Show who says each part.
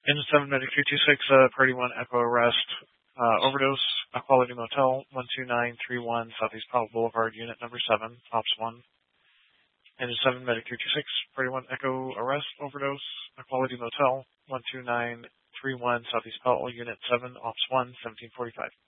Speaker 1: Engine 7, Medic 326, Priority 1, Echo Arrest, overdose, Quality Motel, 12931, Southeast Powell Boulevard, Unit number 7, Ops 1. Engine 7, Medic 326, Priority 1, Echo Arrest, overdose, Quality Motel, 12931, Southeast Powell, Unit 7, Ops 1, 1745.